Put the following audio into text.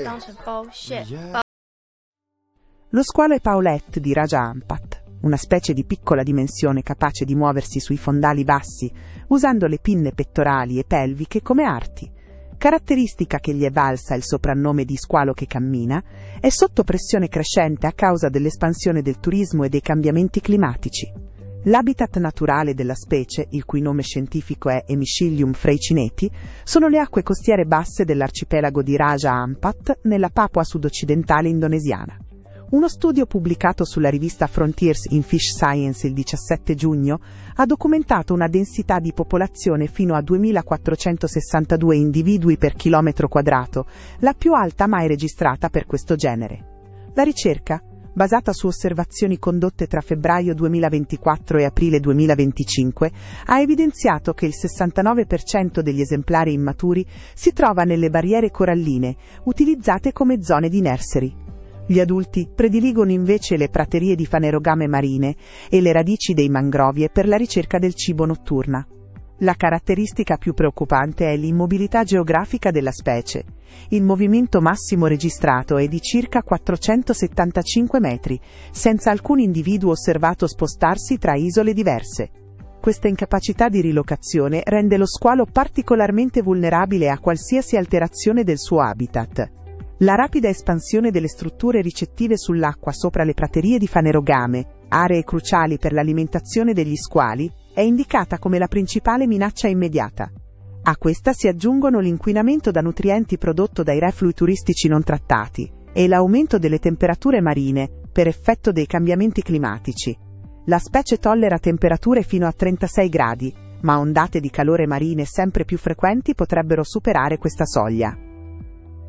bunch of bullshit. Lo squalo è Paulette di Raja Ampat, una specie di piccola dimensione capace di muoversi sui fondali bassi, usando le pinne pettorali e pelviche come arti. Caratteristica che gli è valsa il soprannome di squalo che cammina, è sotto pressione crescente a causa dell'espansione del turismo e dei cambiamenti climatici. L'habitat naturale della specie, il cui nome scientifico è Hemicillium freycineti, sono le acque costiere basse dell'arcipelago di Raja Ampat nella Papua sud-occidentale indonesiana. Uno studio pubblicato sulla rivista Frontiers in Fish Science il 17 giugno ha documentato una densità di popolazione fino a 2462 individui per chilometro quadrato, la più alta mai registrata per questo genere. La ricerca, basata su osservazioni condotte tra febbraio 2024 e aprile 2025, ha evidenziato che il 69% degli esemplari immaturi si trova nelle barriere coralline, utilizzate come zone di nursery. Gli adulti prediligono invece le praterie di fanerogame marine e le radici dei mangrovie per la ricerca del cibo notturna. La caratteristica più preoccupante è l'immobilità geografica della specie. Il movimento massimo registrato è di circa 475 metri, senza alcun individuo osservato spostarsi tra isole diverse. Questa incapacità di rilocazione rende lo squalo particolarmente vulnerabile a qualsiasi alterazione del suo habitat. La rapida espansione delle strutture ricettive sull'acqua sopra le praterie di fanerogame, aree cruciali per l'alimentazione degli squali, è indicata come la principale minaccia immediata. A questa si aggiungono l'inquinamento da nutrienti prodotto dai reflui turistici non trattati e l'aumento delle temperature marine per effetto dei cambiamenti climatici. La specie tollera temperature fino a 36 gradi, ma ondate di calore marine sempre più frequenti potrebbero superare questa soglia.